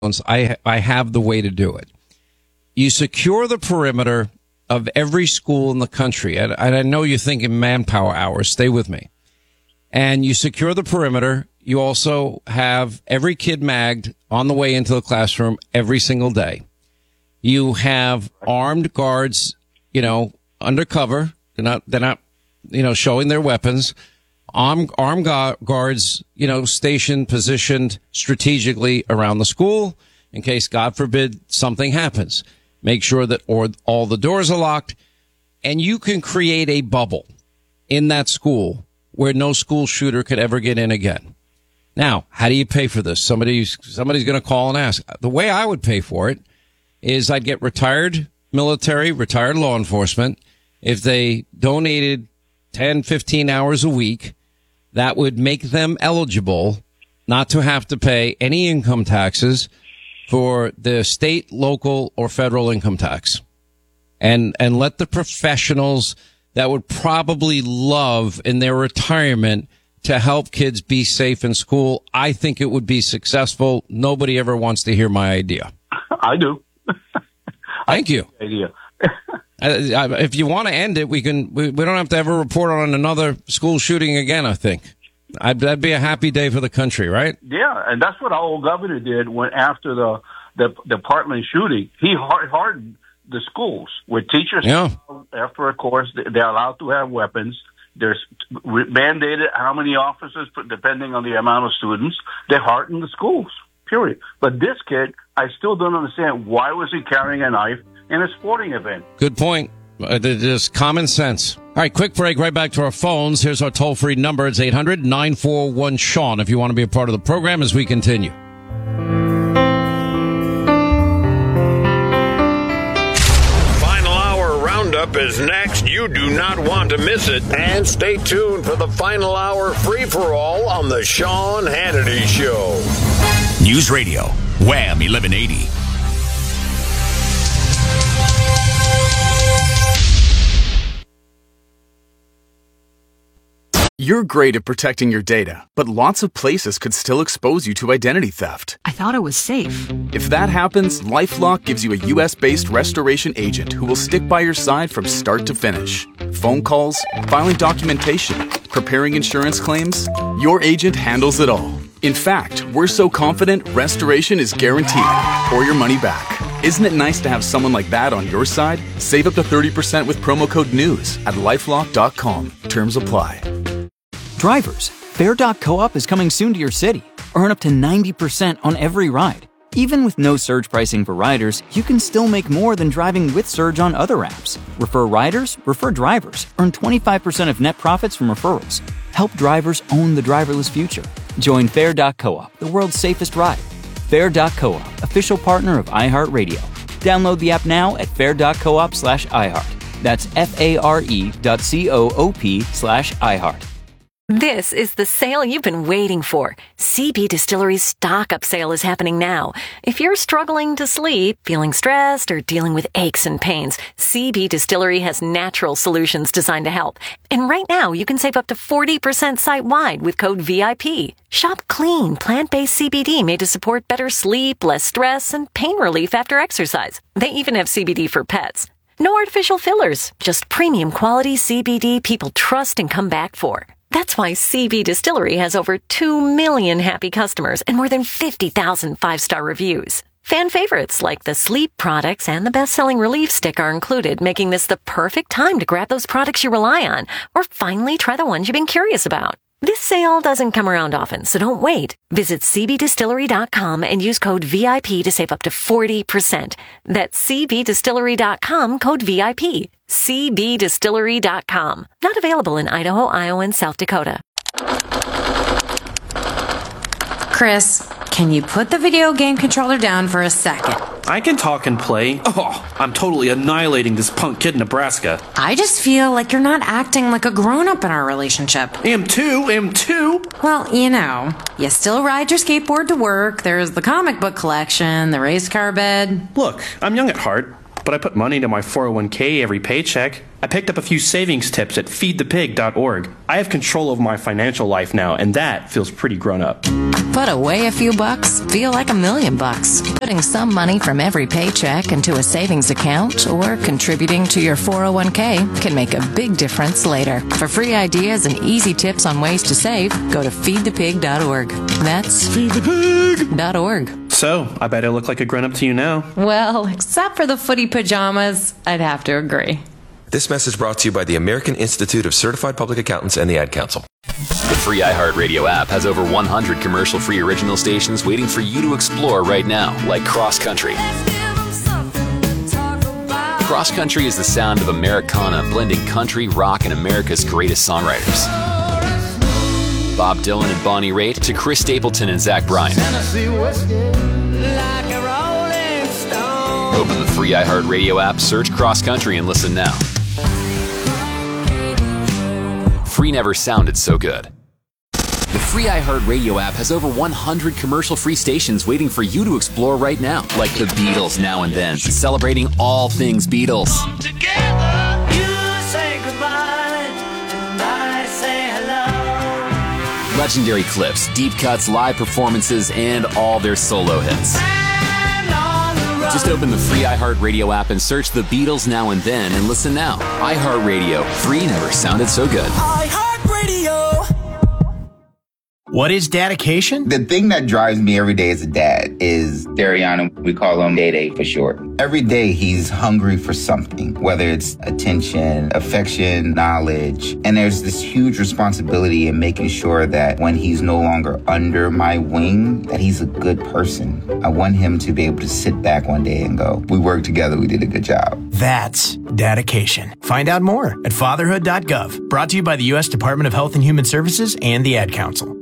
I have the way to do it. You secure the perimeter of every school in the country. And I know you're thinking manpower hours. Stay with me. And you secure the perimeter. You also have every kid magged on the way into the classroom every single day. You have armed guards, undercover. They're not, showing their weapons. Armed guards, stationed, positioned strategically around the school in case, God forbid, something happens. Make sure that all the doors are locked, and you can create a bubble in that school where no school shooter could ever get in again. Now, how do you pay for this? Somebody's going to call and ask. The way I would pay for it is I'd get retired military, retired law enforcement. If they donated 10, 15 hours a week, that would make them eligible not to have to pay any income taxes for the state, local, or federal income tax. And let the professionals that would probably love in their retirement to help kids be safe in school. I think it would be successful. Nobody ever wants to hear my idea. I do. Thank you. Idea. If you want to end it, we don't have to ever report on another school shooting again, I think. That'd be a happy day for the country, right? Yeah, and that's what our old governor did when after the Parkland shooting. He hardened the schools with teachers. Yeah. After, of course, they're allowed to have weapons. There's mandated how many officers, depending on the amount of students. They hardened the schools, period. But this kid, I still don't understand why was he carrying a knife in a sporting event. Good point. Just common sense. All right, quick break. Right back to our phones. Here's our toll-free number. It's 800-941-SEAN if you want to be a part of the program as we continue. Final Hour Roundup is next. You do not want to miss it. And stay tuned for the Final Hour free-for-all on the Sean Hannity Show. News Radio, Wham 1180. You're great at protecting your data, but lots of places could still expose you to identity theft. I thought it was safe. If that happens, LifeLock gives you a U.S.-based restoration agent who will stick by your side from start to finish. Phone calls, filing documentation, preparing insurance claims, your agent handles it all. In fact, we're so confident restoration is guaranteed or your money back. Isn't it nice to have someone like that on your side? Save up to 30% with promo code NEWS at LifeLock.com. Terms apply. Drivers, Fare.coop is coming soon to your city. Earn up to 90% on every ride. Even with no surge pricing for riders, you can still make more than driving with Surge on other apps. Refer riders, refer drivers. Earn 25% of net profits from referrals. Help drivers own the driverless future. Join Fare.coop, the world's safest ride. Fare.coop, official partner of iHeartRadio. Download the app now at fare.coop/iHeart. That's FARE.coop/iHeart. This is the sale you've been waiting for. CB Distillery's stock-up sale is happening now. If you're struggling to sleep, feeling stressed, or dealing with aches and pains, CB Distillery has natural solutions designed to help. And right now, you can save up to 40% site-wide with code VIP. Shop clean, plant-based CBD made to support better sleep, less stress, and pain relief after exercise. They even have CBD for pets. No artificial fillers, just premium quality CBD people trust and come back for. That's why CB Distillery has over 2 million happy customers and more than 50,000 five-star reviews. Fan favorites like the sleep products and the best-selling relief stick are included, making this the perfect time to grab those products you rely on or finally try the ones you've been curious about. This sale doesn't come around often, so don't wait. Visit cbdistillery.com and use code VIP to save up to 40%. That's cbdistillery.com, code VIP. cbdistillery.com. Not available in Idaho, Iowa, and South Dakota. Chris, can you put the video game controller down for a second? I can talk and play. Oh, I'm totally annihilating this punk kid in Nebraska. I just feel like you're not acting like a grown-up in our relationship. Am too. Well, you still ride your skateboard to work, there's the comic book collection, the race car bed. Look, I'm young at heart, but I put money into my 401k every paycheck. I picked up a few savings tips at feedthepig.org. I have control over my financial life now, and that feels pretty grown up. Put away a few bucks, feel like $1 million. Putting some money from every paycheck into a savings account or contributing to your 401k can make a big difference later. For free ideas and easy tips on ways to save, go to feedthepig.org. That's feedthepig.org. So, I bet I look like a grown-up to you now. Well, except for the footy pajamas, I'd have to agree. This message brought to you by the American Institute of Certified Public Accountants and the Ad Council. The free iHeartRadio app has over 100 commercial-free original stations waiting for you to explore right now, like Cross Country. Cross Country is the sound of Americana blending country, rock, and America's greatest songwriters. Bob Dylan and Bonnie Raitt to Chris Stapleton and Zach Bryan. Open the free iHeartRadio app, search Cross Country, and listen now. Free never sounded so good. The free iHeartRadio app has over 100 commercial-free stations waiting for you to explore right now, like the Beatles Now and Then, celebrating all things Beatles. Come together, you say goodbye, and I say hello. Legendary clips, deep cuts, live performances, and all their solo hits. Just open the free iHeartRadio app and search the Beatles Now and Then and listen now. iHeartRadio. Free never sounded so good. iHeartRadio. What is dedication? The thing that drives me every day as a dad is Dariana. We call him Day for short. Every day he's hungry for something, whether it's attention, affection, knowledge. And there's this huge responsibility in making sure that when he's no longer under my wing, that he's a good person. I want him to be able to sit back one day and go, we worked together, we did a good job. That's dedication. Find out more at fatherhood.gov. Brought to you by the U.S. Department of Health and Human Services and the Ad Council.